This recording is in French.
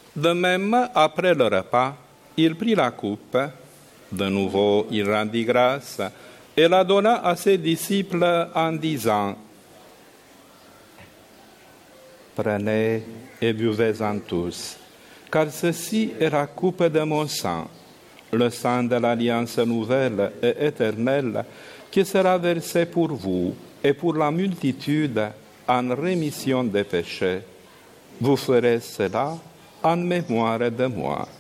De même, après le repas, il prit la coupe. De nouveau, il rendit grâce et la donna à ses disciples en disant: Prenez et buvez-en tous, car ceci est la coupe de mon sang, le sang de l'alliance nouvelle et éternelle, qui sera versé pour vous et pour la multitude en rémission des péchés. Vous ferez cela en mémoire de moi.